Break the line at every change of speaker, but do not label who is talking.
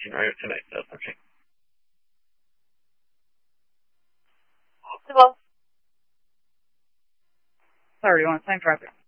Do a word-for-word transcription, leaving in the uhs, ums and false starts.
right tonight. So okay.
Hello.
Sorry, you want time traffic.